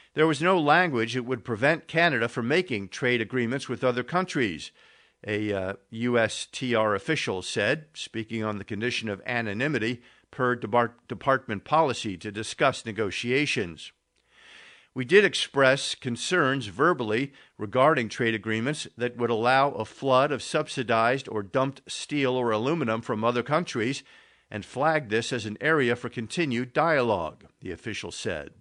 There was no language that would prevent Canada from making trade agreements with other countries, a USTR official said, speaking on the condition of anonymity per department policy to discuss negotiations. We did express concerns verbally regarding trade agreements that would allow a flood of subsidized or dumped steel or aluminum from other countries and flagged this as an area for continued dialogue, the official said.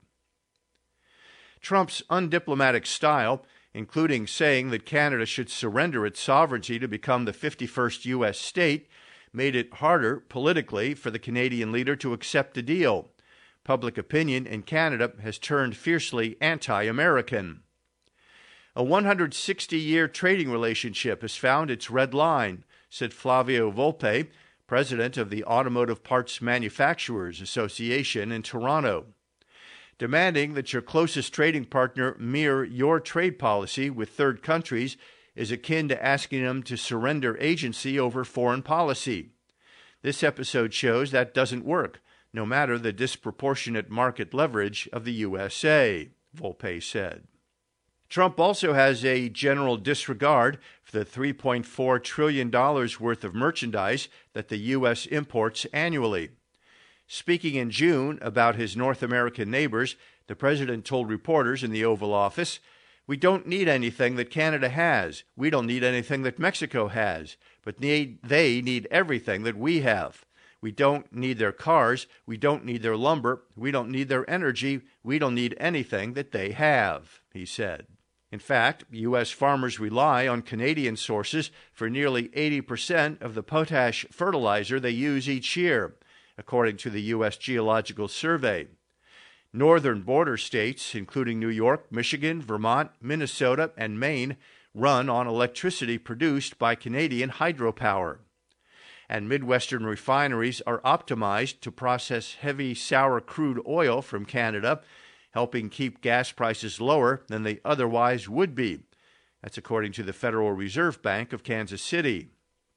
Trump's undiplomatic style, including saying that Canada should surrender its sovereignty to become the 51st U.S. state, made it harder politically for the Canadian leader to accept a deal. Public opinion in Canada has turned fiercely anti-American. A 160-year trading relationship has found its red line, said Flavio Volpe, president of the Automotive Parts Manufacturers Association in Toronto. Demanding that your closest trading partner mirror your trade policy with third countries is akin to asking them to surrender agency over foreign policy. This episode shows that doesn't work, no matter the disproportionate market leverage of the USA, Volpe said. Trump also has a general disregard for the $3.4 trillion worth of merchandise that the U.S. imports annually. Speaking in June about his North American neighbors, the president told reporters in the Oval Office, "We don't need anything that Canada has. We don't need anything that Mexico has. But they need everything that we have. We don't need their cars. We don't need their lumber. We don't need their energy. We don't need anything that they have," he said. In fact, U.S. farmers rely on Canadian sources for nearly 80% of the potash fertilizer they use each year, according to the U.S. Geological Survey. Northern border states, including New York, Michigan, Vermont, Minnesota, and Maine, run on electricity produced by Canadian hydropower. And Midwestern refineries are optimized to process heavy sour crude oil from Canada, helping keep gas prices lower than they otherwise would be. That's according to the Federal Reserve Bank of Kansas City.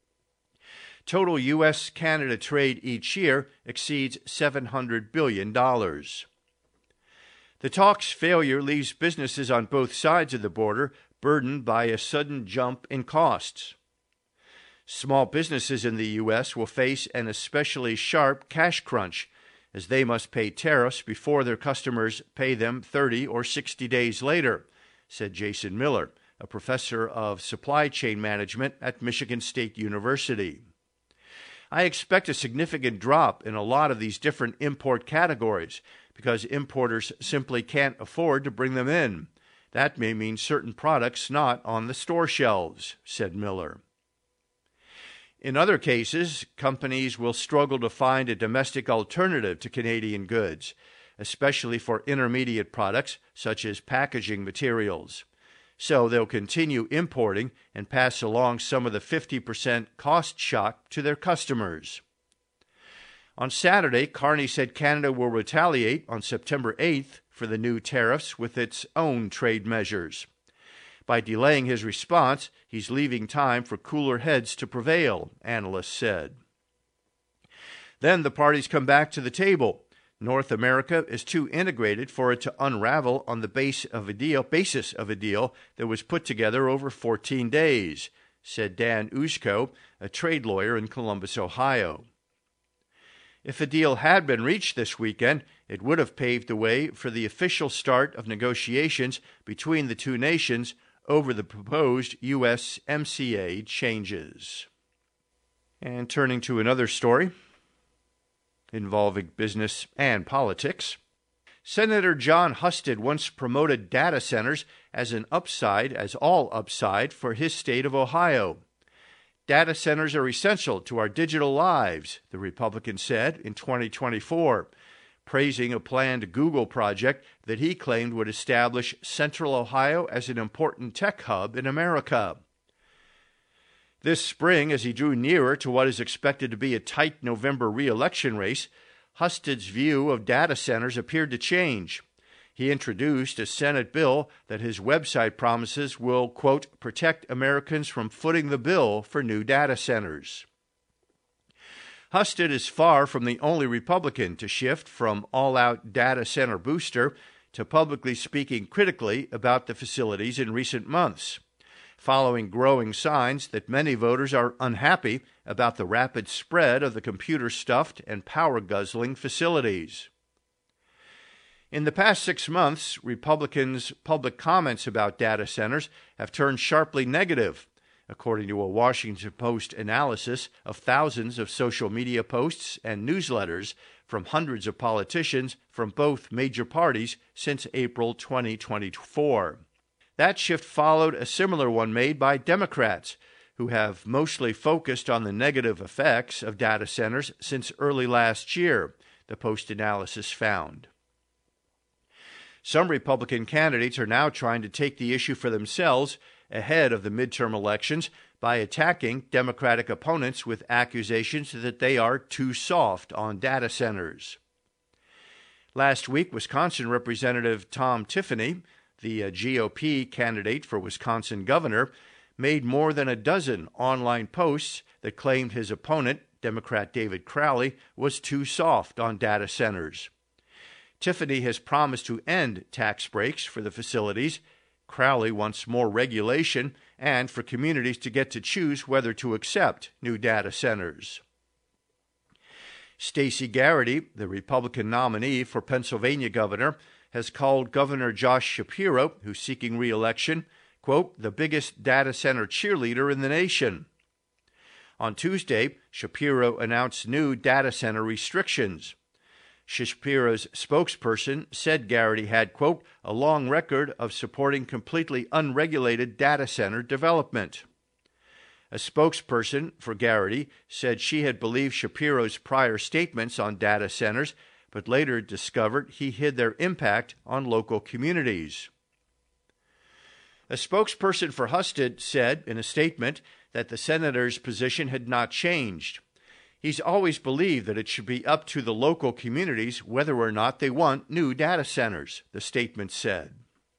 Total U.S.-Canada trade each year exceeds $700 billion. The talks' failure leaves businesses on both sides of the border burdened by a sudden jump in costs. Small businesses in the U.S. will face an especially sharp cash crunch, as they must pay tariffs before their customers pay them 30 or 60 days later, said Jason Miller, a professor of supply chain management at Michigan State University. I expect a significant drop in a lot of these different import categories because importers simply can't afford to bring them in. That may mean certain products not on the store shelves, said Miller. In other cases, companies will struggle to find a domestic alternative to Canadian goods, especially for intermediate products such as packaging materials. So they'll continue importing and pass along some of the 50% cost shock to their customers. On Saturday, Carney said Canada will retaliate on September 8th for the new tariffs with its own trade measures. By delaying his response, he's leaving time for cooler heads to prevail, analysts said. Then the parties come back to the table. North America is too integrated for it to unravel on the basis of a deal that was put together over 14 days, said Dan Uzko, a trade lawyer in Columbus, Ohio. If a deal had been reached this weekend, it would have paved the way for the official start of negotiations between the two nations over the proposed USMCA changes. And turning to another story involving business and politics, Senator John Husted once promoted data centers as all upside for his state of Ohio. Data centers are essential to our digital lives, the Republican said in 2024, praising a planned Google project that he claimed would establish Central Ohio as an important tech hub in America. This spring, as he drew nearer to what is expected to be a tight November re-election race, Husted's view of data centers appeared to change. He introduced a Senate bill that his website promises will, quote, protect Americans from footing the bill for new data centers. Husted is far from the only Republican to shift from all-out data center booster to publicly speaking critically about the facilities in recent months, following growing signs that many voters are unhappy about the rapid spread of the computer-stuffed and power-guzzling facilities. In the past 6 months, Republicans' public comments about data centers have turned sharply negative, according to a Washington Post analysis of thousands of social media posts and newsletters from hundreds of politicians from both major parties since April 2024. That shift followed a similar one made by Democrats, who have mostly focused on the negative effects of data centers since early last year, the Post analysis found. Some Republican candidates are now trying to take the issue for themselves ahead of the midterm elections by attacking Democratic opponents with accusations that they are too soft on data centers. Last week, Wisconsin Representative Tom Tiffany, the GOP candidate for Wisconsin governor, made more than a dozen online posts that claimed his opponent, Democrat David Crowley, was too soft on data centers. Tiffany has promised to end tax breaks for the facilities. Crowley wants more regulation and for communities to get to choose whether to accept new data centers. Stacey Garrity, the Republican nominee for Pennsylvania governor, has called Governor Josh Shapiro, who's seeking re-election, quote, the biggest data center cheerleader in the nation. On Tuesday, Shapiro announced new data center restrictions. Shapiro's spokesperson said Garrity had, quote, a long record of supporting completely unregulated data center development. A spokesperson for Garrity said she had believed Shapiro's prior statements on data centers, but later discovered he hid their impact on local communities. A spokesperson for Husted said in a statement that the senator's position had not changed. He's always believed that it should be up to the local communities whether or not they want new data centers, the statement said.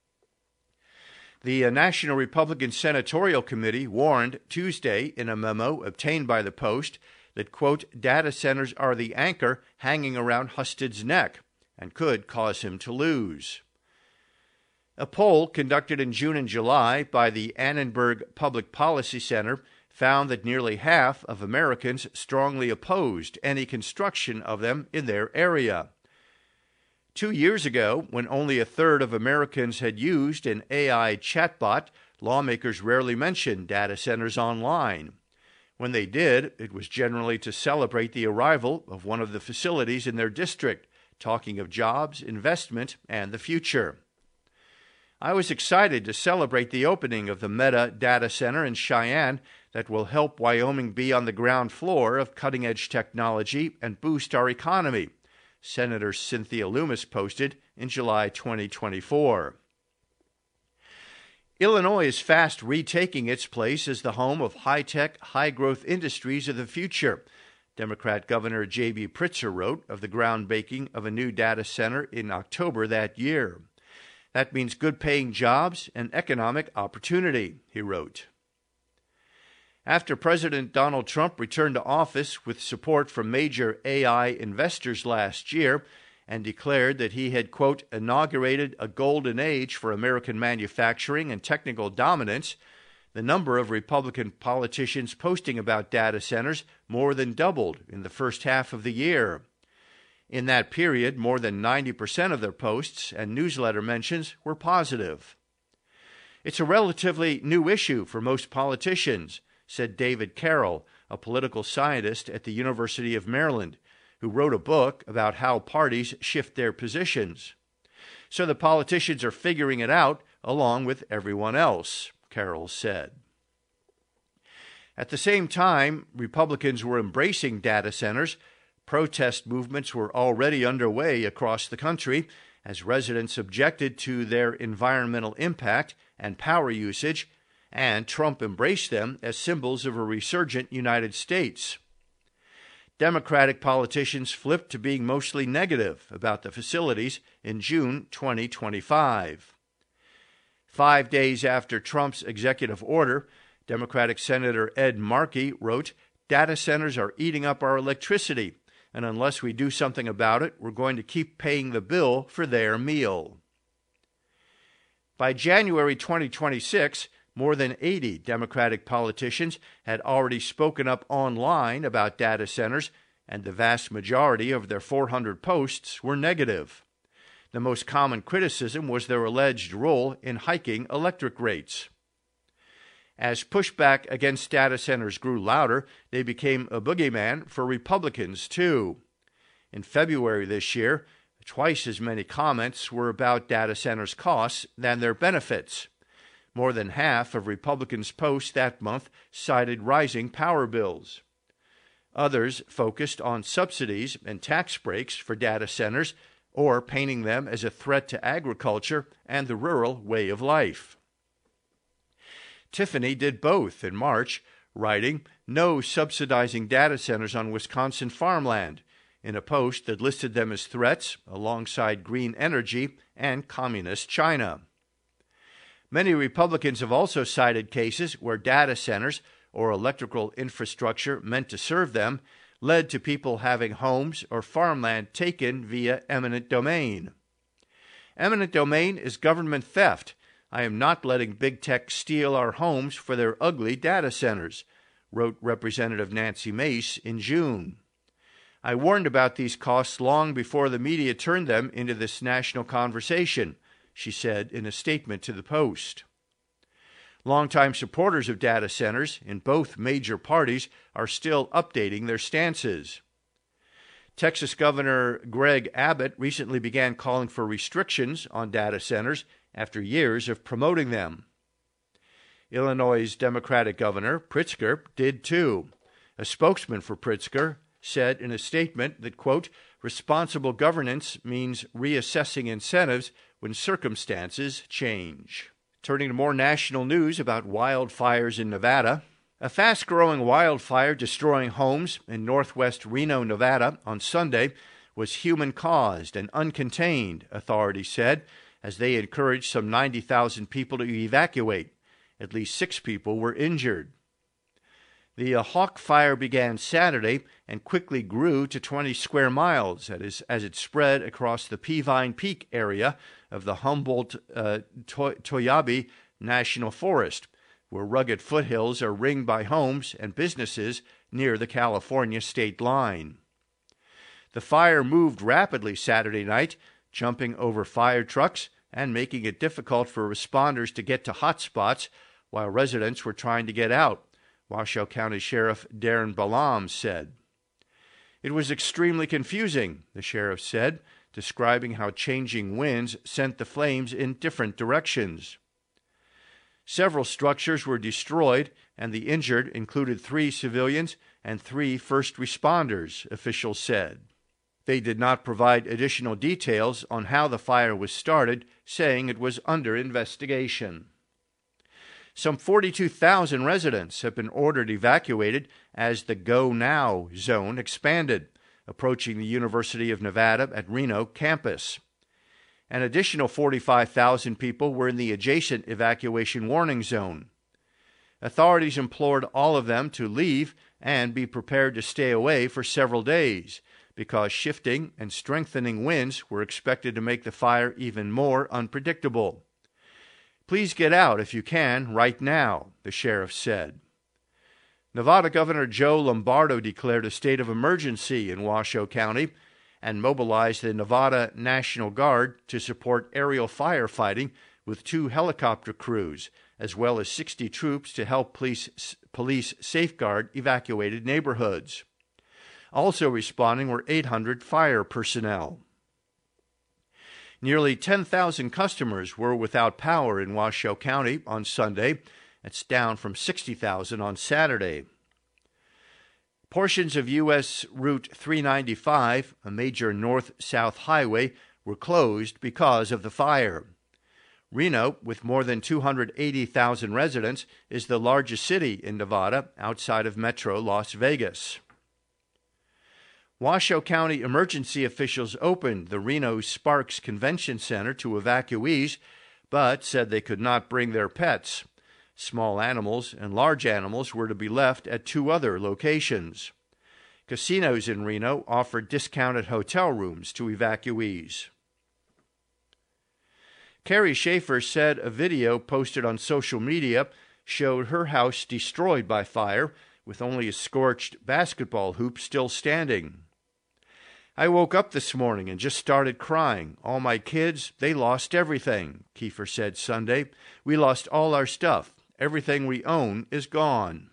The National Republican Senatorial Committee warned Tuesday in a memo obtained by the Post that, quote, data centers are the anchor hanging around Husted's neck and could cause him to lose. A poll conducted in June and July by the Annenberg Public Policy Center found that nearly half of Americans strongly opposed any construction of them in their area. 2 years ago, when only a third of Americans had used an AI chatbot, lawmakers rarely mentioned data centers online. When they did, it was generally to celebrate the arrival of one of the facilities in their district, talking of jobs, investment, and the future. I was excited to celebrate the opening of the Meta data center in Cheyenne that will help Wyoming be on the ground floor of cutting-edge technology and boost our economy, Senator Cynthia Lummis posted in July 2024. Illinois is fast retaking its place as the home of high-tech, high-growth industries of the future, Democrat Governor J.B. Pritzker wrote of the groundbreaking of a new data center in October that year. That means good-paying jobs and economic opportunity, he wrote. After President Donald Trump returned to office with support from major AI investors last year and declared that he had, quote, inaugurated a golden age for American manufacturing and technical dominance, the number of Republican politicians posting about data centers more than doubled in the first half of the year. In that period, more than 90% of their posts and newsletter mentions were positive. It's a relatively new issue for most politicians, said David Carroll, a political scientist at the University of Maryland, who wrote a book about how parties shift their positions. So the politicians are figuring it out along with everyone else, Carroll said. At the same time, Republicans were embracing data centers. Protest movements were already underway across the country as residents objected to their environmental impact and power usage, and Trump embraced them as symbols of a resurgent United States. Democratic politicians flipped to being mostly negative about the facilities in June 2025. 5 days after Trump's executive order, Democratic Senator Ed Markey wrote, data centers are eating up our electricity, and unless we do something about it, we're going to keep paying the bill for their meal. By January 2026, more than 80 Democratic politicians had already spoken up online about data centers, and the vast majority of their 400 posts were negative. The most common criticism was their alleged role in hiking electric rates. As pushback against data centers grew louder, they became a boogeyman for Republicans, too. In February this year, twice as many comments were about data centers' costs than their benefits. More than half of Republicans' posts that month cited rising power bills. Others focused on subsidies and tax breaks for data centers, or painting them as a threat to agriculture and the rural way of life. Tiffany did both in March, writing, "No subsidizing data centers on Wisconsin farmland," in a post that listed them as threats alongside green energy and communist China. Many Republicans have also cited cases where data centers, or electrical infrastructure meant to serve them, led to people having homes or farmland taken via eminent domain. Eminent domain is government theft. I am not letting big tech steal our homes for their ugly data centers, wrote Representative Nancy Mace in June. I warned about these costs long before the media turned them into this national conversation, she said in a statement to the Post. Longtime supporters of data centers in both major parties are still updating their stances. Texas Governor Greg Abbott recently began calling for restrictions on data centers after years of promoting them. Illinois' Democratic Governor Pritzker did too. A spokesman for Pritzker said in a statement that, quote, responsible governance means reassessing incentives when circumstances change. Turning to more national news about wildfires in Nevada. A fast-growing wildfire destroying homes in northwest Reno, Nevada on Sunday was human-caused and uncontained, authorities said, as they encouraged some 90,000 people to evacuate. At least 6 people were injured. The Hawk Fire began Saturday and quickly grew to 20 square miles as it spread across the Peavine Peak area of the Humboldt-Toyabe National Forest, where rugged foothills are ringed by homes and businesses near the California state line. The fire moved rapidly Saturday night, jumping over fire trucks and making it difficult for responders to get to hot spots while residents were trying to get out, Washoe County Sheriff Darren Balam said. It was extremely confusing, the sheriff said, describing how changing winds sent the flames in different directions. Several structures were destroyed, and the injured included 3 civilians and 3 first responders, officials said. They did not provide additional details on how the fire was started, saying it was under investigation. Some 42,000 residents have been ordered evacuated as the Go Now zone expanded, approaching the University of Nevada at Reno campus. An additional 45,000 people were in the adjacent evacuation warning zone. Authorities implored all of them to leave and be prepared to stay away for several days, because shifting and strengthening winds were expected to make the fire even more unpredictable. Please get out if you can right now, the sheriff said. Nevada Governor Joe Lombardo declared a state of emergency in Washoe County and mobilized the Nevada National Guard to support aerial firefighting with 2 helicopter crews, as well as 60 troops to help police safeguard evacuated neighborhoods. Also responding were 800 fire personnel. Nearly 10,000 customers were without power in Washoe County on Sunday. That's down from 60,000 on Saturday. Portions of U.S. Route 395, a major north-south highway, were closed because of the fire. Reno, with more than 280,000 residents, is the largest city in Nevada outside of Metro Las Vegas. Washoe County emergency officials opened the Reno Sparks Convention Center to evacuees, but said they could not bring their pets. Small animals and large animals were to be left at 2 other locations. Casinos in Reno offered discounted hotel rooms to evacuees. Carrie Schaefer said a video posted on social media showed her house destroyed by fire, with only a scorched basketball hoop still standing. "I woke up this morning and just started crying. All my kids, they lost everything," Kiefer said Sunday. "We lost all our stuff. Everything we own is gone."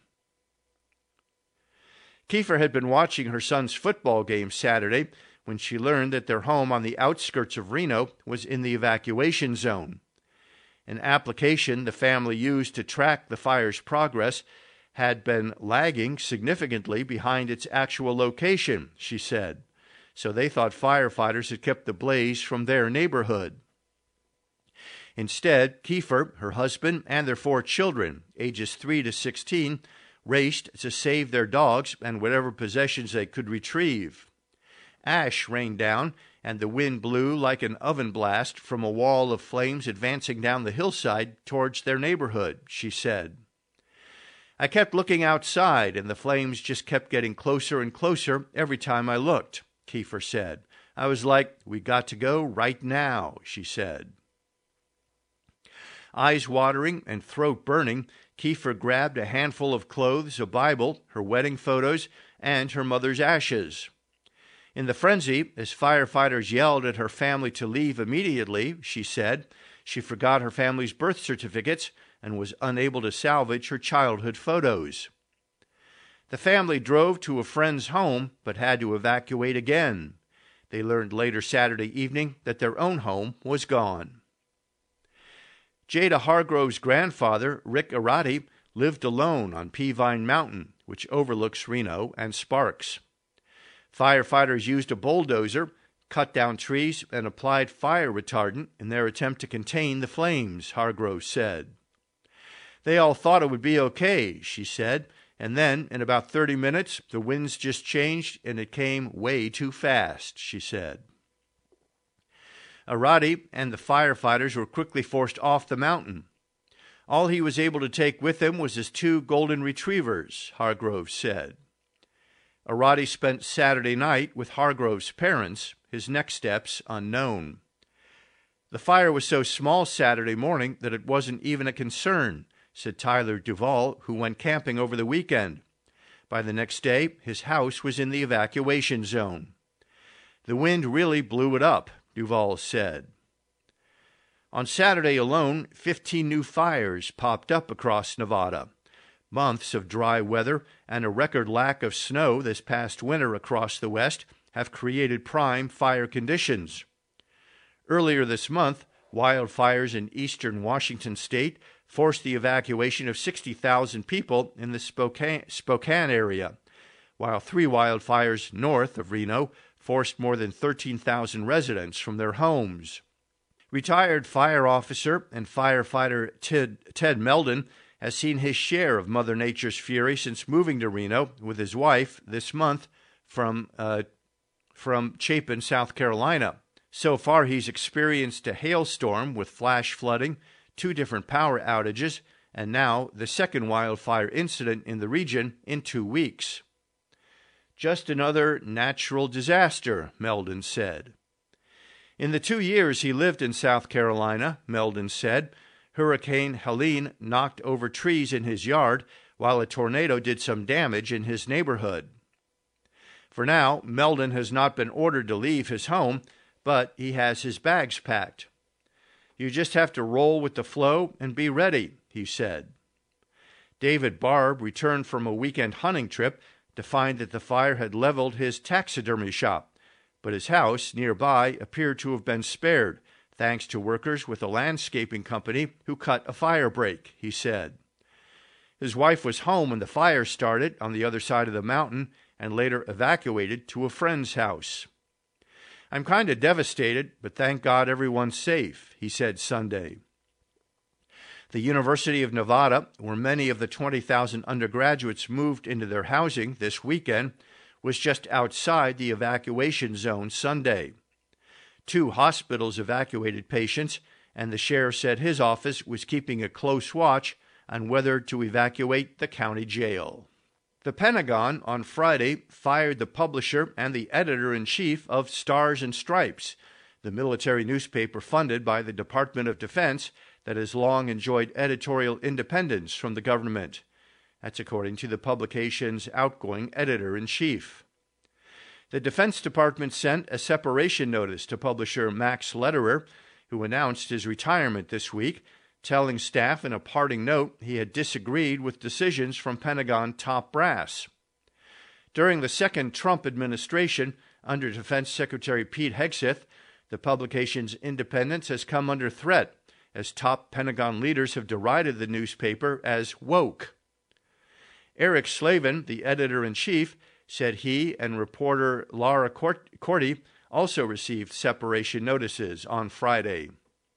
Kiefer had been watching her son's football game Saturday when she learned that their home on the outskirts of Reno was in the evacuation zone. An application the family used to track the fire's progress had been lagging significantly behind its actual location, she said, so they thought firefighters had kept the blaze from their neighborhood. Instead, Kiefer, her husband, and their 4 children, ages 3 to 16, raced to save their dogs and whatever possessions they could retrieve. Ash rained down, and the wind blew like an oven blast from a wall of flames advancing down the hillside towards their neighborhood, she said. "I kept looking outside, and the flames just kept getting closer and closer every time I looked," Kiefer said. "I was like, we got to go right now," she said. Eyes watering and throat burning, Kiefer grabbed a handful of clothes, a Bible, her wedding photos, and her mother's ashes. In the frenzy, as firefighters yelled at her family to leave immediately, she said, she forgot her family's birth certificates and was unable to salvage her childhood photos. The family drove to a friend's home but had to evacuate again. They learned later Saturday evening that their own home was gone. Jada Hargrove's grandfather, Rick Arati, lived alone on Peavine Mountain, which overlooks Reno and Sparks. Firefighters used a bulldozer, cut down trees, and applied fire retardant in their attempt to contain the flames, Hargrove said. "They all thought it would be okay," she said, "and then, in about 30 minutes, the winds just changed and it came way too fast," she said. Arati and the firefighters were quickly forced off the mountain. All he was able to take with him was his 2 golden retrievers, Hargrove said. Arati spent Saturday night with Hargrove's parents, his next steps unknown. "The fire was so small Saturday morning that it wasn't even a concern," said Tyler Duvall, who went camping over the weekend. By the next day, his house was in the evacuation zone. "The wind really blew it up," Duvall said. On Saturday alone, 15 new fires popped up across Nevada. Months of dry weather and a record lack of snow this past winter across the West have created prime fire conditions. Earlier this month, wildfires in eastern Washington state forced the evacuation of 60,000 people in the Spokane area, while 3 wildfires north of Reno forced more than 13,000 residents from their homes. Retired fire officer and firefighter Ted Meldon has seen his share of Mother Nature's fury since moving to Reno with his wife this month from Chapin, South Carolina. So far, he's experienced a hailstorm with flash flooding, 2 different power outages, and now the second wildfire incident in the region in 2 weeks. "Just another natural disaster," Meldon said. In the 2 years he lived in South Carolina, Meldon said, Hurricane Helene knocked over trees in his yard, while a tornado did some damage in his neighborhood. For now, Meldon has not been ordered to leave his home, but he has his bags packed. "You just have to roll with the flow and be ready," he said. David Barb returned from a weekend hunting trip to find that the fire had leveled his taxidermy shop, but his house nearby appeared to have been spared, thanks to workers with a landscaping company who cut a fire break, he said. His wife was home when the fire started on the other side of the mountain and later evacuated to a friend's house. "I'm kind of devastated, but thank God everyone's safe," he said Sunday. The University of Nevada, where many of the 20,000 undergraduates moved into their housing this weekend, was just outside the evacuation zone Sunday. 2 hospitals evacuated patients, and the sheriff said his office was keeping a close watch on whether to evacuate the county jail. The Pentagon on Friday fired the publisher and the editor-in-chief of Stars and Stripes, the military newspaper funded by the Department of Defense that has long enjoyed editorial independence from the government. That's according to the publication's outgoing editor-in-chief. The Defense Department sent a separation notice to publisher Max Lederer, who announced his retirement this week, telling staff in a parting note he had disagreed with decisions from Pentagon top brass. During the second Trump administration, under Defense Secretary Pete Hegseth, the publication's independence has come under threat as top Pentagon leaders have derided the newspaper as woke. Eric Slavin, the editor-in-chief, said he and reporter Laura Corti also received separation notices on Friday.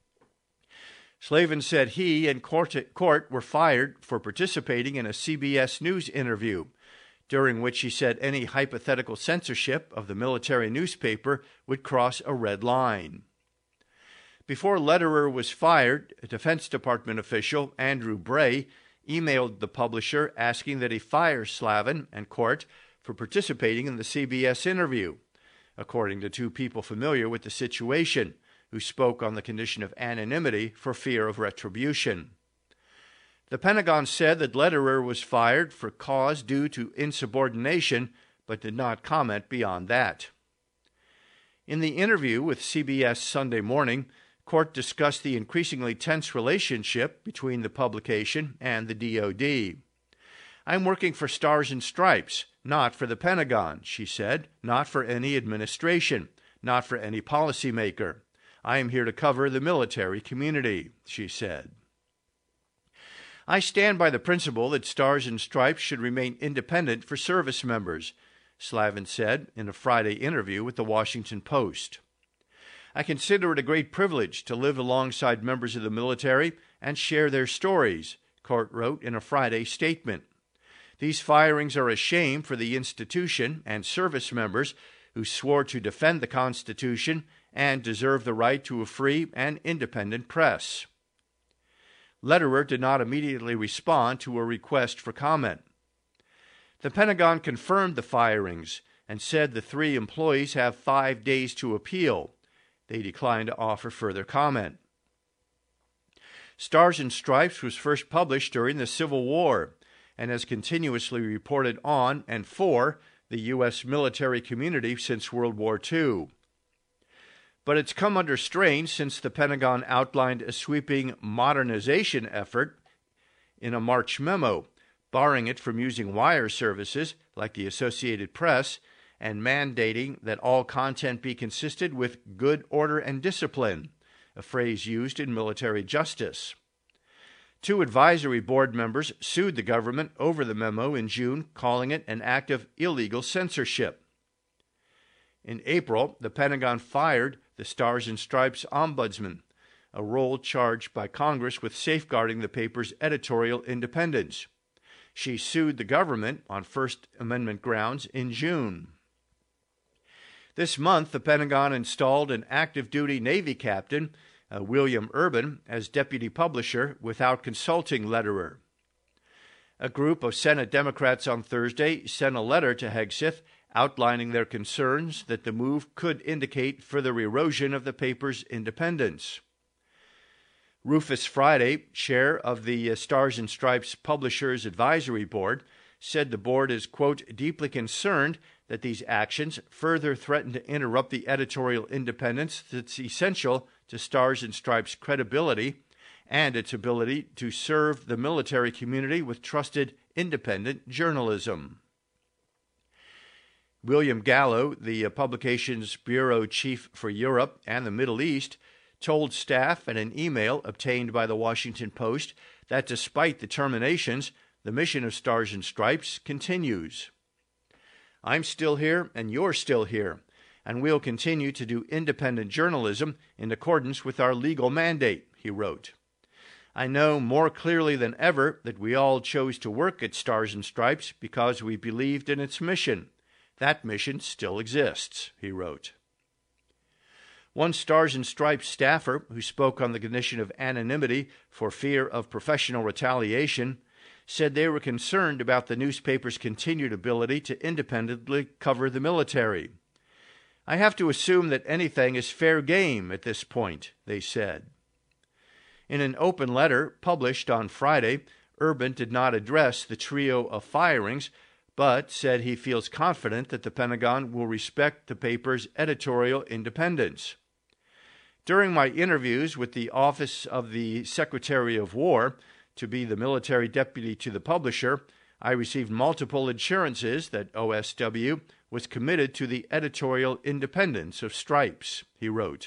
Slavin said he and Cort were fired for participating in a CBS News interview, during which he said any hypothetical censorship of the military newspaper would cross a red line. Before Lederer was fired, a Defense Department official, Andrew Bray, emailed the publisher asking that he fire Slavin and Cort for participating in the CBS interview, according to two people familiar with the situation, who spoke on the condition of anonymity for fear of retribution. The Pentagon said that Lederer was fired for cause due to insubordination, but did not comment beyond that. In the interview with CBS Sunday Morning, Cort discussed the increasingly tense relationship between the publication and the DoD. "I'm working for Stars and Stripes, not for the Pentagon," she said, "not for any administration, not for any policymaker. I am here to cover the military community," she said. "I stand by the principle that Stars and Stripes should remain independent for service members," Slavin said in a Friday interview with the Washington Post. "I consider it a great privilege to live alongside members of the military and share their stories," Cort wrote in a Friday statement. "These firings are a shame for the institution and service members who swore to defend the Constitution and deserve the right to a free and independent press." Lederer did not immediately respond to a request for comment. The Pentagon confirmed the firings and said the three employees have 5 days to appeal. They declined to offer further comment. Stars and Stripes was first published during the Civil War and has continuously reported on and for the U.S. military community since World War II. But it's come under strain since the Pentagon outlined a sweeping modernization effort in a March memo, barring it from using wire services like the Associated Press and mandating that all content be consistent with good order and discipline, a phrase used in military justice. 2 advisory board members sued the government over the memo in June, calling it an act of illegal censorship. In April, the Pentagon fired the Stars and Stripes ombudsman, a role charged by Congress with safeguarding the paper's editorial independence. She sued the government on First Amendment grounds in June. This month, the Pentagon installed an active-duty Navy captain, William Urban, as deputy publisher without consulting Lederer. A group of Senate Democrats on Thursday sent a letter to Hegseth outlining their concerns that the move could indicate further erosion of the paper's independence. Rufus Friday, chair of the Stars and Stripes Publishers Advisory Board, said the board is, quote, "deeply concerned that these actions further threaten to interrupt the editorial independence that's essential to Stars and Stripes' credibility and its ability to serve the military community with trusted, independent journalism." William Gallo, the publication's bureau chief for Europe and the Middle East, told staff in an email obtained by the Washington Post that despite the terminations, the mission of Stars and Stripes continues. "I'm still here and you're still here, and we'll continue to do independent journalism in accordance with our legal mandate," he wrote. "I know more clearly than ever that we all chose to work at Stars and Stripes because we believed in its mission. That mission still exists," he wrote. One Stars and Stripes staffer who spoke on the condition of anonymity for fear of professional retaliation said they were concerned about the newspaper's continued ability to independently cover the military. I have to assume that anything is fair game at this point, they said. In an open letter published on Friday, Urban did not address the trio of firings, but said he feels confident that the Pentagon will respect the paper's editorial independence. During my interviews with the Office of the Secretary of War, to be the military deputy to the publisher, I received multiple assurances that OSW was committed to the editorial independence of Stripes, he wrote.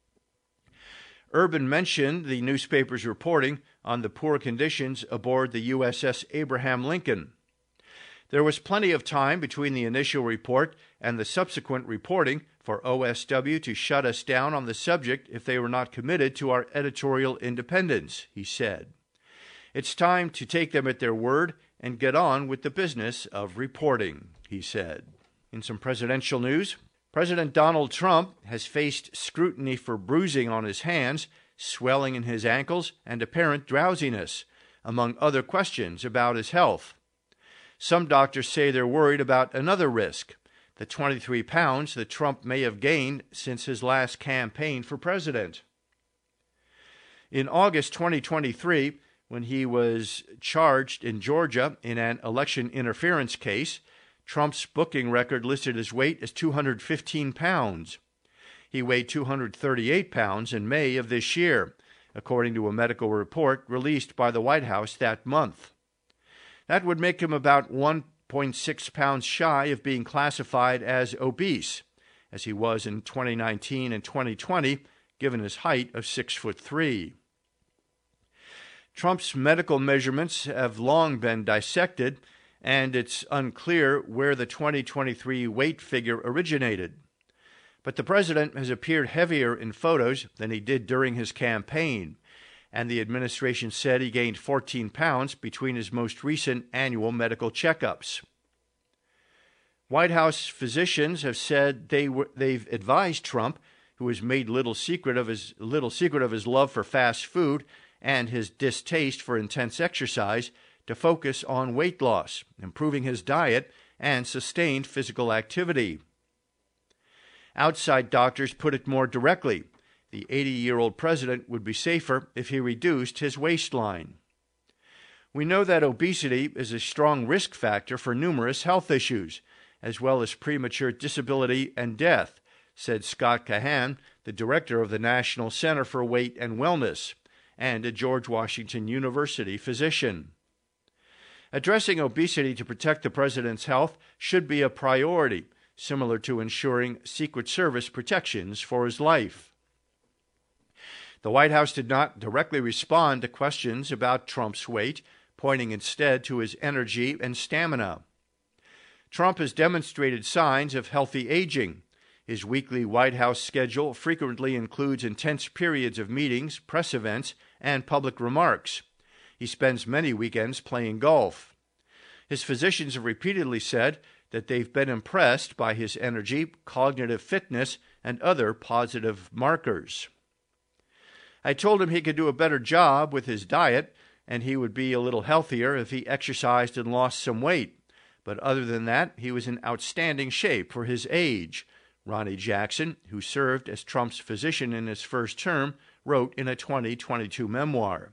Urban mentioned the newspaper's reporting on the poor conditions aboard the USS Abraham Lincoln. There was plenty of time between the initial report and the subsequent reporting for OSW to shut us down on the subject if they were not committed to our editorial independence, he said. It's time to take them at their word and get on with the business of reporting, he said. In some presidential news, President Donald Trump has faced scrutiny for bruising on his hands, swelling in his ankles, and apparent drowsiness, among other questions about his health. Some doctors say they're worried about another risk, the 23 pounds that Trump may have gained since his last campaign for president. In August 2023, when he was charged in Georgia in an election interference case, Trump's booking record listed his weight as 215 pounds. He weighed 238 pounds in May of this year, according to a medical report released by the White House that month. That would make him about 1.6 pounds shy of being classified as obese, as he was in 2019 and 2020, given his height of 6'3". Trump's medical measurements have long been dissected, and it's unclear where the 2023 weight figure originated. But the president has appeared heavier in photos than he did during his campaign, and the administration said he gained 14 pounds between his most recent annual medical checkups. White House physicians have said they've advised Trump, who has made little secret of his love for fast food and his distaste for intense exercise, to focus on weight loss, improving his diet, and sustained physical activity. Outside doctors put it more directly. The 80-year-old president would be safer if he reduced his waistline. We know that obesity is a strong risk factor for numerous health issues, as well as premature disability and death, said Scott Kahan, the director of the National Center for Weight and Wellness, and a George Washington University physician. Addressing obesity to protect the president's health should be a priority, similar to ensuring Secret Service protections for his life. The White House did not directly respond to questions about Trump's weight, pointing instead to his energy and stamina. Trump has demonstrated signs of healthy aging. His weekly White House schedule frequently includes intense periods of meetings, press events, and public remarks. He spends many weekends playing golf. His physicians have repeatedly said that they've been impressed by his energy, cognitive fitness, and other positive markers. I told him he could do a better job with his diet, and he would be a little healthier if he exercised and lost some weight. But other than that, he was in outstanding shape for his age, Ronnie Jackson, who served as Trump's physician in his first term, wrote in a 2022 memoir.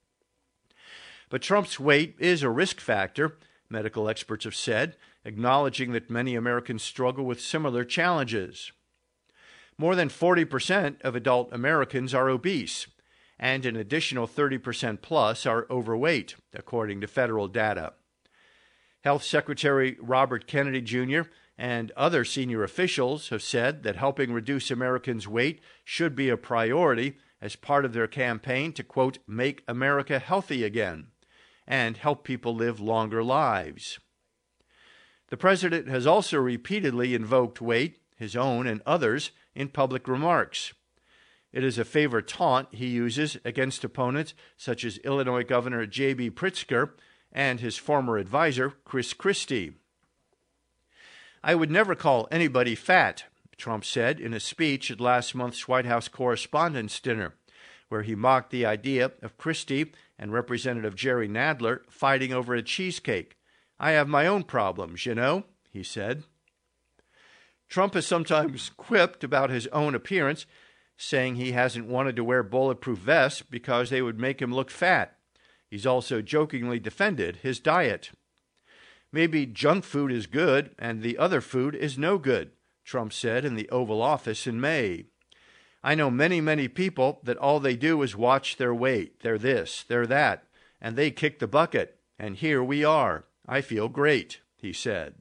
But Trump's weight is a risk factor, medical experts have said, acknowledging that many Americans struggle with similar challenges. More than 40% of adult Americans are obese, and an additional 30% plus are overweight, according to federal data. Health Secretary Robert Kennedy Jr. and other senior officials have said that helping reduce Americans' weight should be a priority as part of their campaign to, quote, make America healthy again and help people live longer lives. The president has also repeatedly invoked weight, his own and others, in public remarks. It is a favorite taunt he uses against opponents such as Illinois Governor J.B. Pritzker and his former advisor, Chris Christie. I would never call anybody fat, Trump said in a speech at last month's White House Correspondents' Dinner, where he mocked the idea of Christie and Representative Jerry Nadler fighting over a cheesecake. I have my own problems, you know, he said. Trump has sometimes quipped about his own appearance, saying he hasn't wanted to wear bulletproof vests because they would make him look fat. He's also jokingly defended his diet. Maybe junk food is good and the other food is no good, Trump said in the Oval Office in May. I know many people that all they do is watch their weight. They're this, they're that, and they kick the bucket. And here we are. I feel great, he said.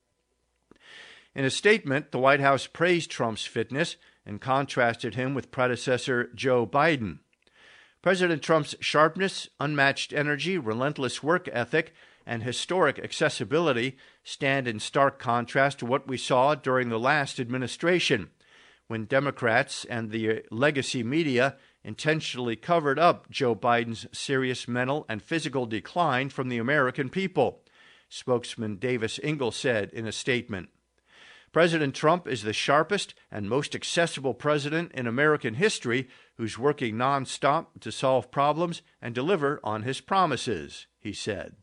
In a statement, the White House praised Trump's fitness and contrasted him with predecessor Joe Biden. President Trump's sharpness, unmatched energy, relentless work ethic, and historic accessibility stand in stark contrast to what we saw during the last administration, when Democrats and the legacy media intentionally covered up Joe Biden's serious mental and physical decline from the American people, spokesman Davis Ingle said in a statement. President Trump is the sharpest and most accessible president in American history who's working nonstop to solve problems and deliver on his promises, he said.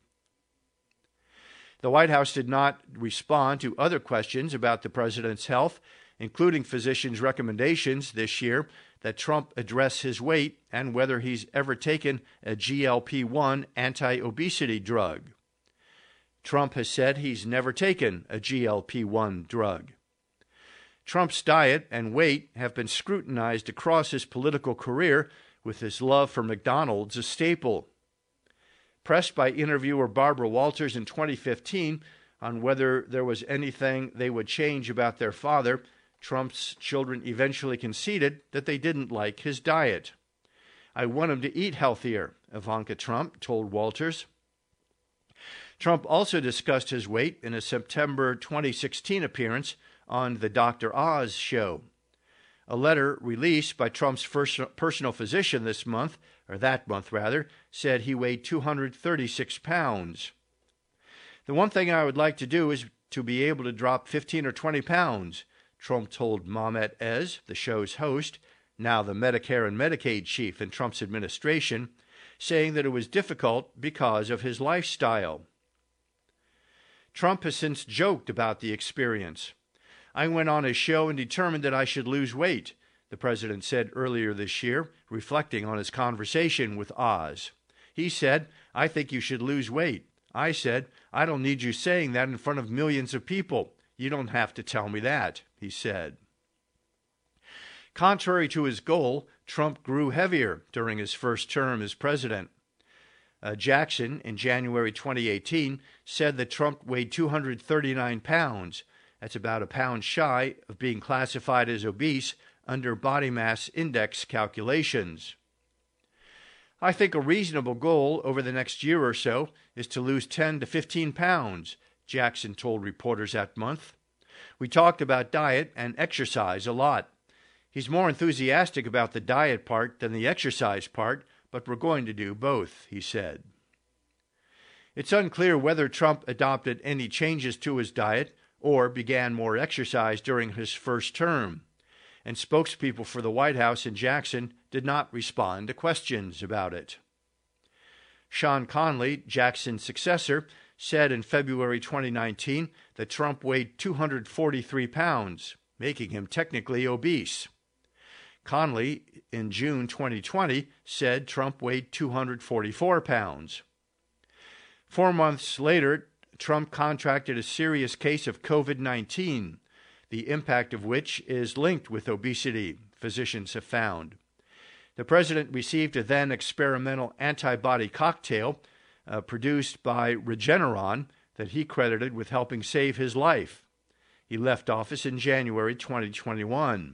The White House did not respond to other questions about the president's health, including physicians' recommendations this year that Trump address his weight and whether he's ever taken a GLP-1 anti-obesity drug. Trump has said he's never taken a GLP-1 drug. Trump's diet and weight have been scrutinized across his political career, with his love for McDonald's a staple. Pressed by interviewer Barbara Walters in 2015 on whether there was anything they would change about their father, Trump's children eventually conceded that they didn't like his diet. I want him to eat healthier, Ivanka Trump told Walters. Trump also discussed his weight in a September 2016 appearance on the Dr. Oz show. A letter released by Trump's personal physician that month, said he weighed 236 pounds. The one thing I would like to do is to be able to drop 15 or 20 pounds, Trump told Mehmet Oz, the show's host, now the Medicare and Medicaid chief in Trump's administration, saying that it was difficult because of his lifestyle. Trump has since joked about the experience. I went on his show and determined that I should lose weight, the president said earlier this year, reflecting on his conversation with Oz. He said, I think you should lose weight. I said, I don't need you saying that in front of millions of people. You don't have to tell me that, he said. Contrary to his goal, Trump grew heavier during his first term as president. Jackson, in January 2018, said that Trump weighed 239 pounds. That's about a pound shy of being classified as obese under body mass index calculations. I think a reasonable goal over the next year or so is to lose 10 to 15 pounds, Jackson told reporters that month. We talked about diet and exercise a lot. He's more enthusiastic about the diet part than the exercise part, but we're going to do both, he said. It's unclear whether Trump adopted any changes to his diet or began more exercise during his first term, and spokespeople for the White House in Jackson did not respond to questions about it. Sean Conley, Jackson's successor, said in February 2019 that Trump weighed 243 pounds, making him technically obese. Conley, in June 2020, said Trump weighed 244 pounds. 4 months later, Trump contracted a serious case of COVID-19, the impact of which is linked with obesity, physicians have found. The president received a then experimental antibody cocktail produced by Regeneron that he credited with helping save his life. He left office in January 2021.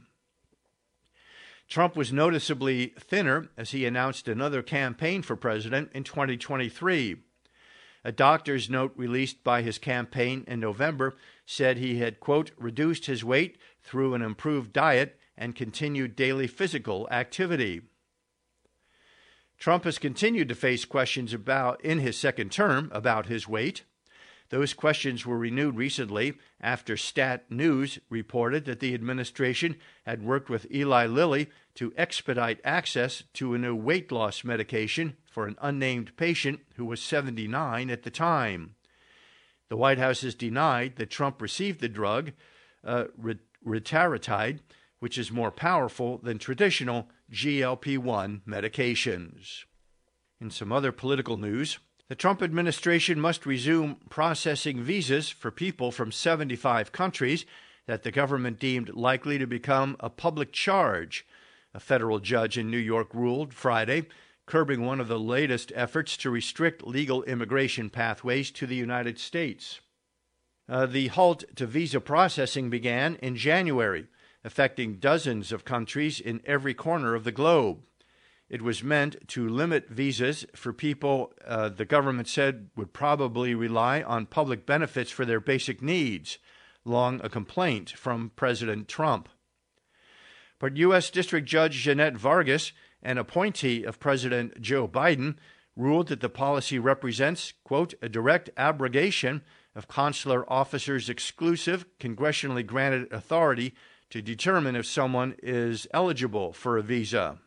Trump was noticeably thinner as he announced another campaign for president in 2023. A doctor's note released by his campaign in November said he had, quote, reduced his weight through an improved diet and continued daily physical activity. Trump has continued to face questions in his second term about his weight. Those questions were renewed recently after Stat News reported that the administration had worked with Eli Lilly to expedite access to a new weight loss medication for an unnamed patient who was 79 at the time. The White House has denied that Trump received the drug, retatrutide, which is more powerful than traditional GLP-1 medications. In some other political news, the Trump administration must resume processing visas for people from 75 countries that the government deemed likely to become a public charge. A federal judge in New York ruled Friday, curbing one of the latest efforts to restrict legal immigration pathways to the United States. The halt to visa processing began in January, affecting dozens of countries in every corner of the globe. It was meant to limit visas for people the government said would probably rely on public benefits for their basic needs, long a complaint from President Trump. But U.S. District Judge Jeanette Vargas, an appointee of President Joe Biden, ruled that the policy represents, quote, a direct abrogation of consular officers' exclusive, congressionally granted authority to determine if someone is eligible for a visa.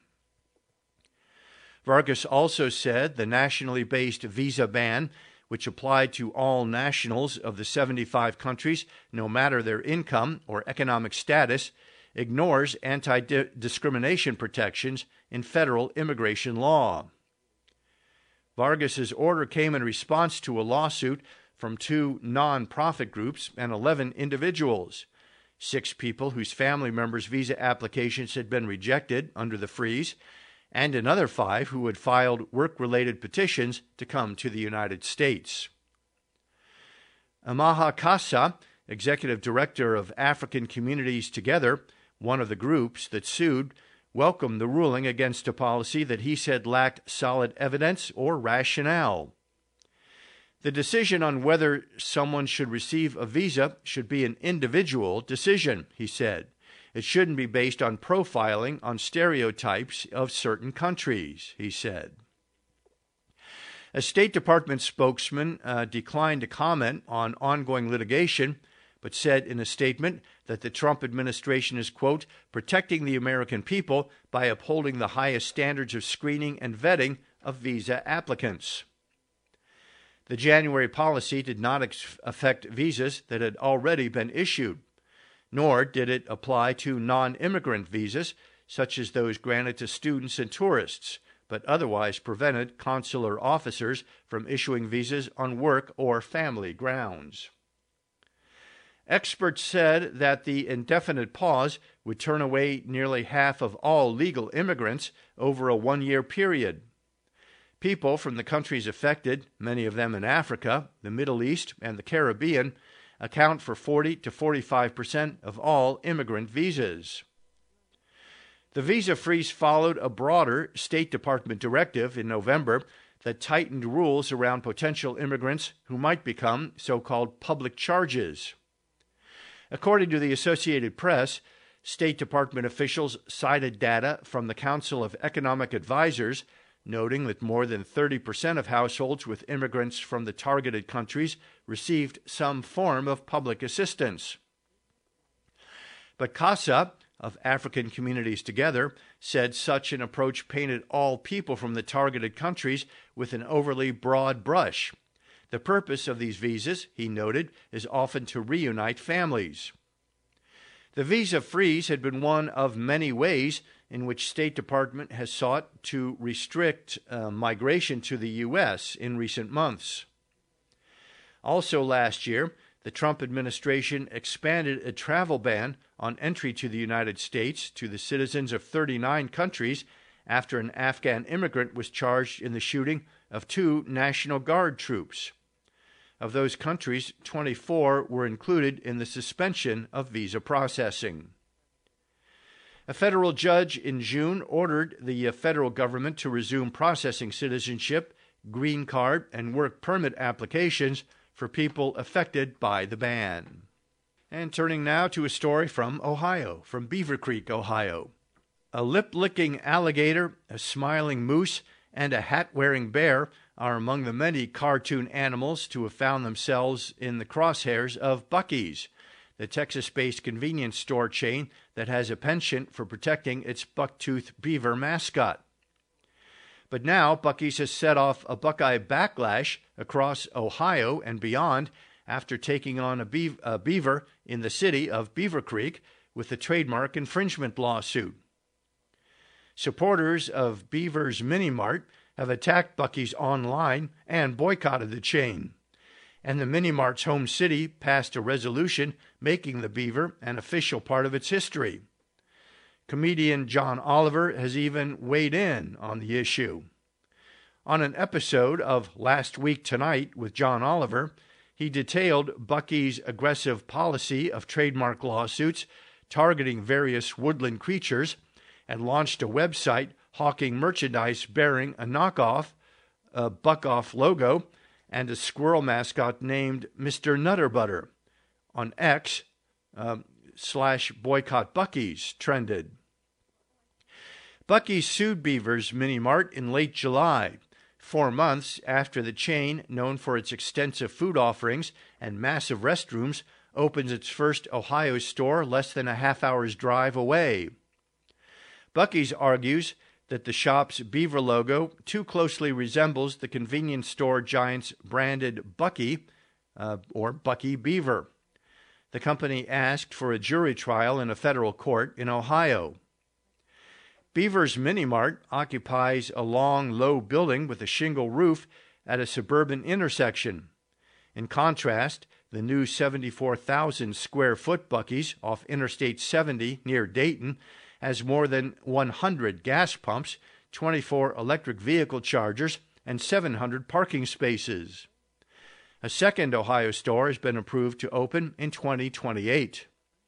Vargas also said the nationally based visa ban, which applied to all nationals of the 75 countries, no matter their income or economic status, ignores anti-discrimination protections in federal immigration law. Vargas's order came in response to a lawsuit from 2 non-profit groups and 11 individuals. 6 people whose family members' visa applications had been rejected under the freeze, and another 5 who had filed work-related petitions to come to the United States. Amaha Kassa, executive director of African Communities Together, one of the groups that sued, welcomed the ruling against a policy that he said lacked solid evidence or rationale. The decision on whether someone should receive a visa should be an individual decision, he said. It shouldn't be based on profiling on stereotypes of certain countries, he said. A State Department spokesman declined to comment on ongoing litigation, but said in a statement that the Trump administration is, quote, protecting the American people by upholding the highest standards of screening and vetting of visa applicants. The January policy did not affect visas that had already been issued, nor did it apply to non-immigrant visas, such as those granted to students and tourists, but otherwise prevented consular officers from issuing visas on work or family grounds. Experts said that the indefinite pause would turn away nearly half of all legal immigrants over a 1-year period. People from the countries affected, many of them in Africa, the Middle East, and the Caribbean, account for 40 to 45% of all immigrant visas. The visa freeze followed a broader State Department directive in November that tightened rules around potential immigrants who might become so-called public charges. According to the Associated Press, State Department officials cited data from the Council of Economic Advisors, noting that more than 30% of households with immigrants from the targeted countries received some form of public assistance. But Kassa, of African Communities Together, said such an approach painted all people from the targeted countries with an overly broad brush. The purpose of these visas, he noted, is often to reunite families. The visa freeze had been one of many ways in which State Department has sought to restrict migration to the U.S. in recent months. Also last year, the Trump administration expanded a travel ban on entry to the United States to the citizens of 39 countries after an Afghan immigrant was charged in the shooting of 2 National Guard troops. Of those countries, 24 were included in the suspension of visa processing. A federal judge in June ordered the federal government to resume processing citizenship, green card, and work permit applications for people affected by the ban. And turning now to a story from Ohio, from Beaver Creek, Ohio. A lip-licking alligator, a smiling moose, and a hat-wearing bear are among the many cartoon animals to have found themselves in the crosshairs of Buc-ee's, the Texas-based convenience store chain that has a penchant for protecting its bucktooth beaver mascot. But now Buc-ee's has set off a Buckeye backlash across Ohio and beyond after taking on a beaver in the city of Beaver Creek with a trademark infringement lawsuit. Supporters of Beaver's Mini Mart have attacked Buc-ee's online and boycotted the chain, and the Mini Mart's home city passed a resolution making the beaver an official part of its history. Comedian John Oliver has even weighed in on the issue. On an episode of Last Week Tonight with John Oliver, he detailed Buc-ee's aggressive policy of trademark lawsuits targeting various woodland creatures and launched a website hawking merchandise bearing a knockoff, a Buck-off logo, and a squirrel mascot named Mr. Nutterbutter. On X, /boycott Buc-ee's trended. Buc-ee's sued Beaver's Mini Mart in late July, 4 months after the chain, known for its extensive food offerings and massive restrooms, opens its first Ohio store less than a half-hour's drive away. Buc-ee's argues that the shop's beaver logo too closely resembles the convenience store giant's branded Buc-ee, or Buc-ee Beaver. The company asked for a jury trial in a federal court in Ohio. Beaver's Mini Mart occupies a long, low building with a shingle roof at a suburban intersection. In contrast, the new 74,000-square-foot Buc-ee's off Interstate 70 near Dayton has more than 100 gas pumps, 24 electric vehicle chargers, and 700 parking spaces. A second Ohio store has been approved to open in 2028.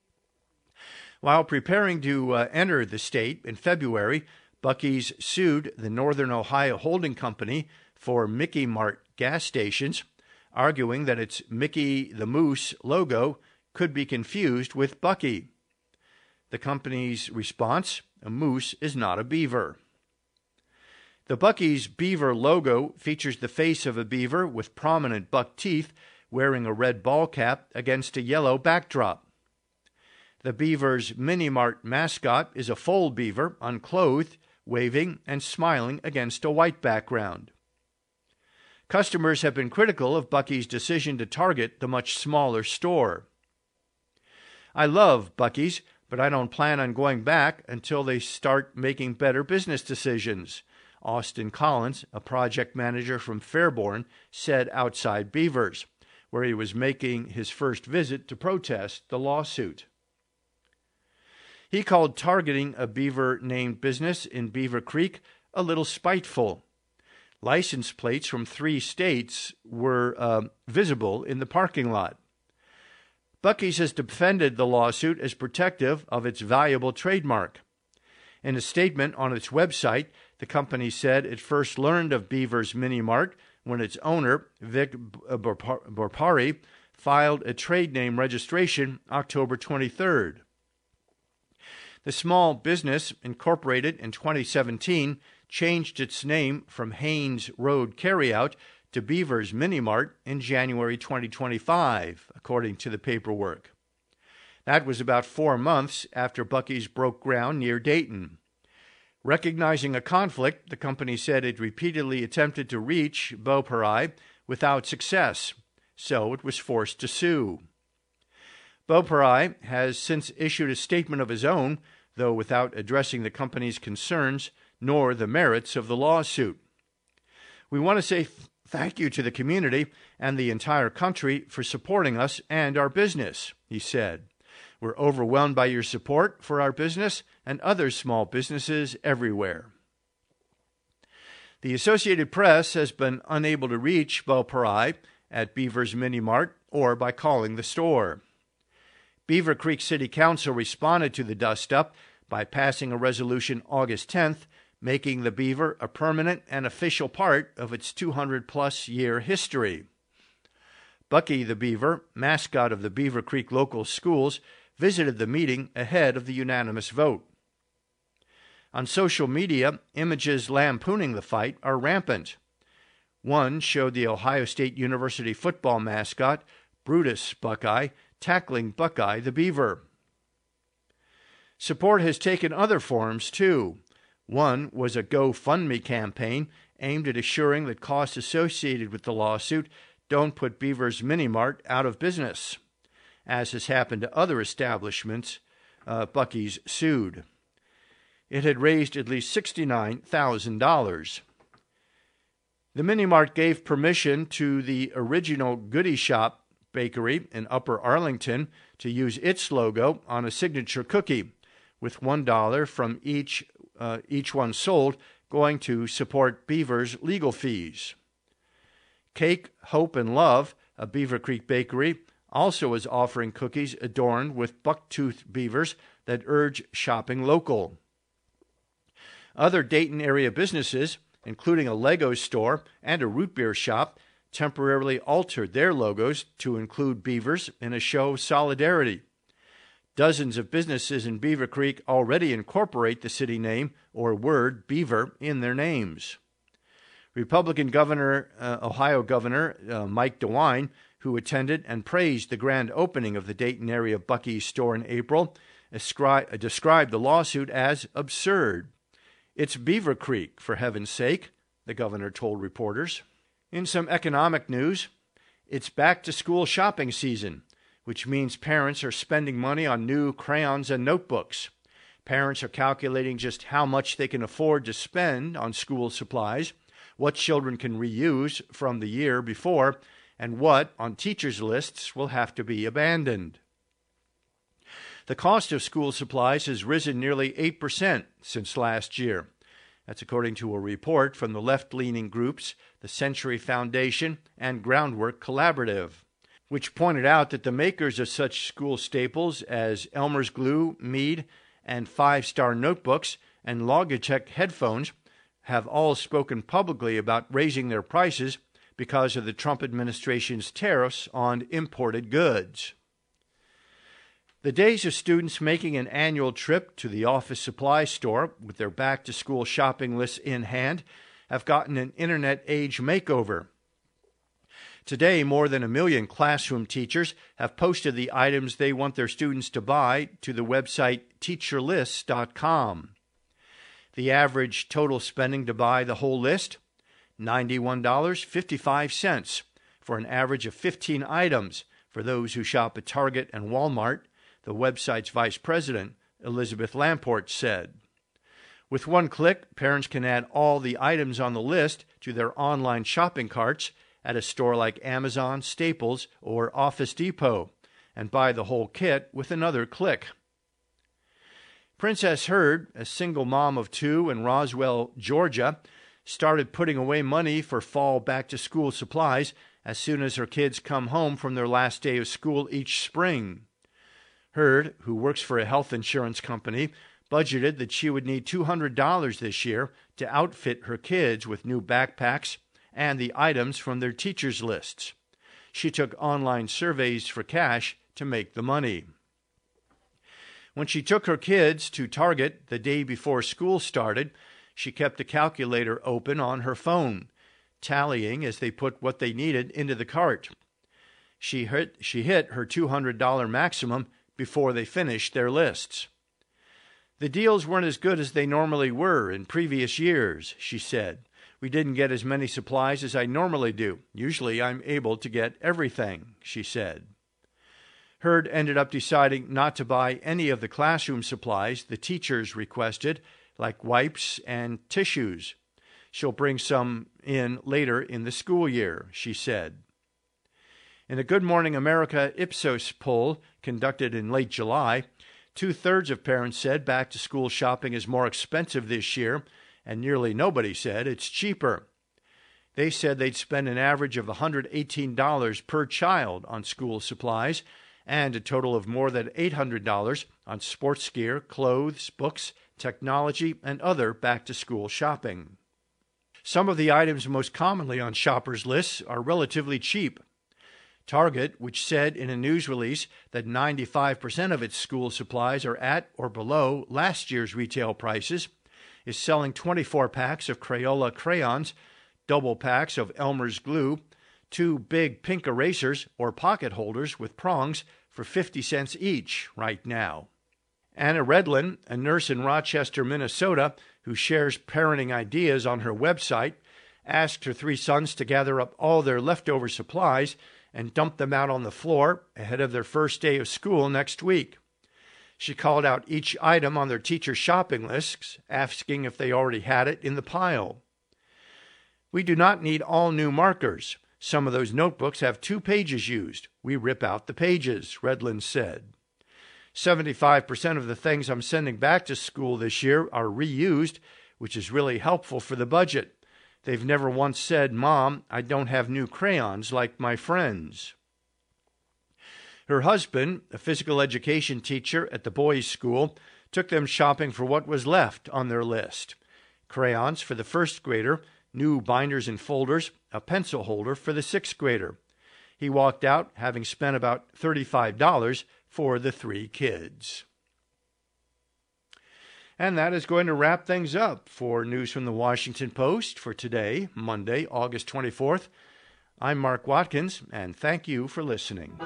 While preparing to enter the state in February, Buc-ee's sued the Northern Ohio Holding Company for Mickey Mart gas stations, arguing that its Mickey the Moose logo could be confused with Buc-ee. The company's response: a moose is not a beaver. The Buc-ee's beaver logo features the face of a beaver with prominent buck teeth wearing a red ball cap against a yellow backdrop. The Beaver's Mini Mart mascot is a foal beaver, unclothed, waving and smiling against a white background. Customers have been critical of Buc-ee's decision to target the much smaller store. I love Buc-ee's, but I don't plan on going back until they start making better business decisions, Austin Collins, a project manager from Fairborn, said outside Beaver's, where he was making his first visit to protest the lawsuit. He called targeting a beaver-named business in Beaver Creek a little spiteful. License plates from 3 states were visible in the parking lot. Buc-ee's has defended the lawsuit as protective of its valuable trademark. In a statement on its website, the company said it first learned of Beaver's Mini Mart when its owner, Vic Borpari, filed a trade name registration October 23rd. The small business, incorporated in 2017, changed its name from Haynes Road Carryout to Beaver's Mini Mart in January 2025, according to the paperwork. That was about 4 months after Buc-ee's broke ground near Dayton. Recognizing a conflict, the company said it repeatedly attempted to reach Beaupre without success, so it was forced to sue. Beaupre has since issued a statement of his own, though without addressing the company's concerns nor the merits of the lawsuit. We want to say thank you to the community and the entire country for supporting us and our business, he said. We're overwhelmed by your support for our business and other small businesses everywhere. The Associated Press has been unable to reach Beaupre at Beaver's Mini Mart or by calling the store. Beaver Creek City Council responded to the dust-up by passing a resolution August 10th, making the beaver a permanent and official part of its 200-plus year history. Buc-ee the Beaver, mascot of the Beaver Creek local schools, visited the meeting ahead of the unanimous vote. On social media, images lampooning the fight are rampant. One showed the Ohio State University football mascot, Brutus Buckeye, tackling Buckeye the Beaver. Support has taken other forms, too. One was a GoFundMe campaign aimed at assuring that costs associated with the lawsuit don't put Beaver's Mini Mart out of business. As has happened to other establishments, Buc-ee's sued. It had raised at least $69,000. The Mini Mart gave permission to the original Goody Shop bakery in Upper Arlington to use its logo on a signature cookie, with $1 from each one sold going to support Beaver's legal fees. Cake, Hope, and Love, a Beaver Creek bakery, also is offering cookies adorned with bucktooth beavers that urge shopping local. Other Dayton area businesses, including a Lego store and a root beer shop, temporarily altered their logos to include beavers in a show of solidarity. Dozens of businesses in Beaver Creek already incorporate the city name or word Beaver in their names. Republican Ohio Governor Mike DeWine, who attended and praised the grand opening of the Dayton area Buc-ee's store in April, described the lawsuit as absurd. "It's Beaver Creek, for heaven's sake," the governor told reporters. In some economic news, it's back-to-school shopping season, which means parents are spending money on new crayons and notebooks. Parents are calculating just how much they can afford to spend on school supplies, what children can reuse from the year before, and what, on teachers' lists, will have to be abandoned. The cost of school supplies has risen nearly 8% since last year. That's according to a report from the left-leaning groups, the Century Foundation and Groundwork Collaborative, which pointed out that the makers of such school staples as Elmer's Glue, Mead, and Five Star Notebooks and Logitech headphones have all spoken publicly about raising their prices because of the Trump administration's tariffs on imported goods. The days of students making an annual trip to the office supply store with their back-to-school shopping lists in hand have gotten an internet age makeover. Today, more than 1 million classroom teachers have posted the items they want their students to buy to the website teacherlists.com. The average total spending to buy the whole list? $91.55 for an average of 15 items for those who shop at Target and Walmart, the website's vice president, Elizabeth Lamport, said. With one click, parents can add all the items on the list to their online shopping carts at a store like Amazon, Staples, or Office Depot, and buy the whole kit with another click. Princess Heard, a single mom of 2 in Roswell, Georgia, started putting away money for fall back-to-school supplies as soon as her kids come home from their last day of school each spring. Heard, who works for a health insurance company, budgeted that she would need $200 this year to outfit her kids with new backpacks and the items from their teachers' lists. She took online surveys for cash to make the money. When she took her kids to Target the day before school started, she kept a calculator open on her phone, tallying as they put what they needed into the cart. She hit her $200 maximum before they finished their lists. "The deals weren't as good as they normally were in previous years," she said. "We didn't get as many supplies as I normally do. Usually I'm able to get everything," she said. Heard ended up deciding not to buy any of the classroom supplies the teachers requested, like wipes and tissues. She'll bring some in later in the school year, she said. In a Good Morning America Ipsos poll conducted in late July, 2/3 of parents said back-to-school shopping is more expensive this year, and nearly nobody said it's cheaper. They said they'd spend an average of $118 per child on school supplies and a total of more than $800 on sports gear, clothes, books, technology, and other back-to-school shopping. Some of the items most commonly on shoppers' lists are relatively cheap. Target, which said in a news release that 95% of its school supplies are at or below last year's retail prices, is selling 24 packs of Crayola crayons, double packs of Elmer's Glue, 2 big pink erasers or pocket holders with prongs for 50 cents each right now. Anna Redlin, a nurse in Rochester, Minnesota, who shares parenting ideas on her website, asked her 3 sons to gather up all their leftover supplies and dump them out on the floor ahead of their first day of school next week. She called out each item on their teacher's shopping lists, asking if they already had it in the pile. We do not need all new markers. Some of those notebooks have 2 pages used. We rip out the pages, Redland said. 75% of the things I'm sending back to school this year are reused, which is really helpful for the budget. They've never once said, "Mom, I don't have new crayons like my friends." Her husband, a physical education teacher at the boys' school, took them shopping for what was left on their list. Crayons for the first grader, new binders and folders, a pencil holder for the 6th grader. He walked out having spent about $35 for the 3 kids. And that is going to wrap things up for News from the Washington Post for today, Monday, August 24th. I'm Mark Watkins, and thank you for listening.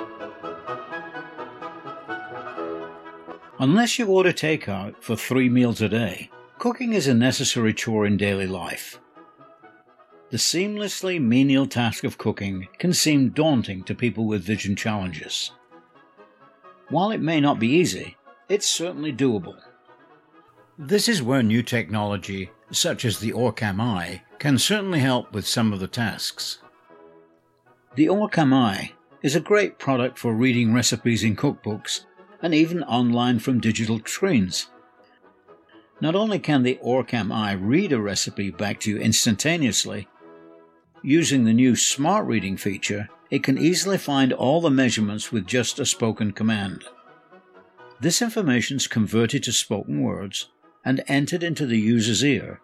Unless you order takeout for 3 meals a day, cooking is a necessary chore in daily life. The seamlessly menial task of cooking can seem daunting to people with vision challenges. While it may not be easy, it's certainly doable. This is where new technology, such as the Orcam Eye, can certainly help with some of the tasks. The Orcam Eye is a great product for reading recipes in cookbooks and even online from digital screens. Not only can the Orcam Eye read a recipe back to you instantaneously, using the new Smart Reading feature, it can easily find all the measurements with just a spoken command. This information is converted to spoken words and entered into the user's ear.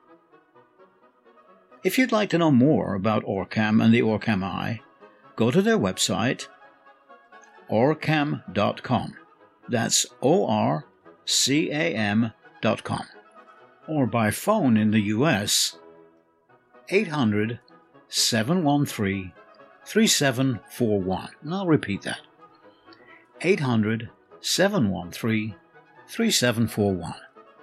If you'd like to know more about Orcam and the Orcam Eye, go to their website, orcam.com. That's ORCAM.com. Or by phone in the U.S., 800-713-3741. And I'll repeat that. 800-713-3741.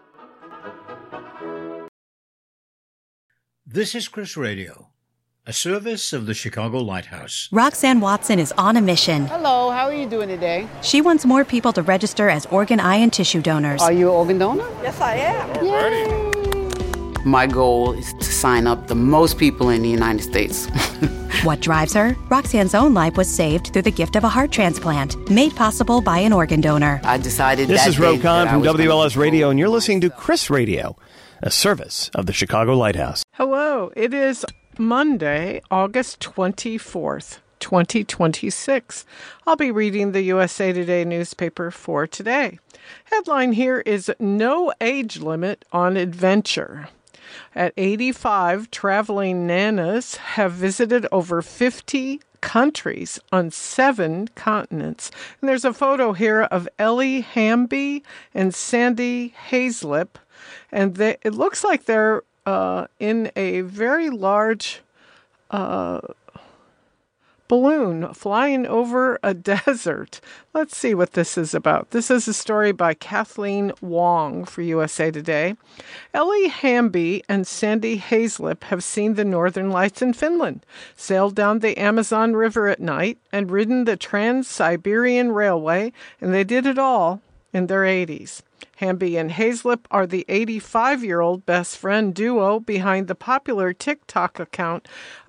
This is Chris Radio, a service of the Chicago Lighthouse. Roxanne Watson is on a mission. Hello, how are you doing today? She wants more people to register as organ, eye, and tissue donors. Are you an organ donor? Yes, I am. Yay. My goal is to sign up the most people in the United States. What drives her? Roxanne's own life was saved through the gift of a heart transplant, made possible by an organ donor. I decided This is Ro Khan from WLS Radio, and you're listening to Chris Radio, a service of the Chicago Lighthouse. Hello, it is Monday, August 24th, 2026. I'll be reading the USA Today newspaper for today. Headline here is No Age Limit on Adventure. At 85, traveling nanas have visited over 50 countries on 7 continents. And there's a photo here of Ellie Hamby and Sandy Hazlip, and it looks like they're in a very large balloon flying over a desert. Let's see what this is about. This is a story by Kathleen Wong for USA Today. Ellie Hamby and Sandy Hazlip have seen the Northern Lights in Finland, sailed down the Amazon River at night, and ridden the Trans-Siberian Railway, and they did it all in their 80s. Hamby and Hazlip are the 85-year-old best friend duo behind the popular TikTok account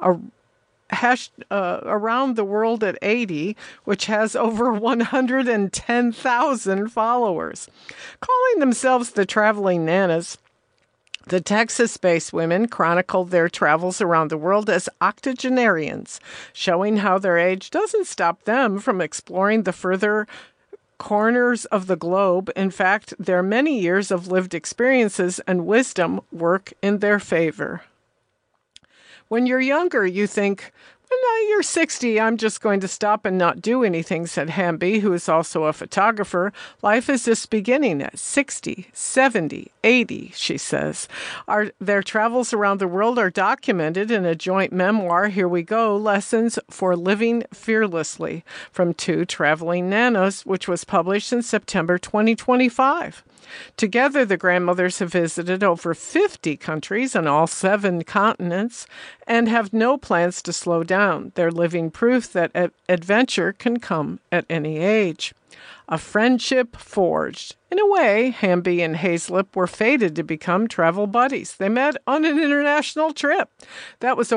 Around the World at 80, which has over 110,000 followers. Calling themselves the Traveling Nanas, the Texas-based women chronicled their travels around the world as octogenarians, showing how their age doesn't stop them from exploring the further corners of the globe. In fact, their many years of lived experiences and wisdom work in their favor. When you're younger, you think, well, now you're 60, I'm just going to stop and not do anything, said Hamby, who is also a photographer. Life is just beginning at 60, 70, 80, she says. Their travels around the world are documented in a joint memoir, Here We Go, Lessons for Living Fearlessly, from 2 Traveling Nanas, which was published in September 2025. Together, the grandmothers have visited over 50 countries on all 7 continents and have no plans to slow down. They're living proof that adventure can come at any age. A friendship forged. In a way, Hamby and Hazlip were fated to become travel buddies. They met on an international trip. That was